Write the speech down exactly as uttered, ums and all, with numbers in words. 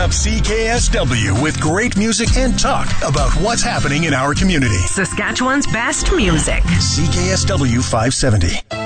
up C K S W with great music and talk about what's happening in our community. Saskatchewan's best music. C K S W five seventy.